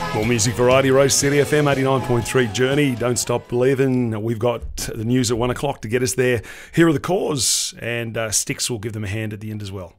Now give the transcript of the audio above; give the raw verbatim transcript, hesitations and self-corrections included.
More music variety, Rose City F M eighty-nine point three Journey. Don't stop believing. We've got the news at one o'clock to get us there. Here are the cause, and uh, Styx will give them a hand at the end as well.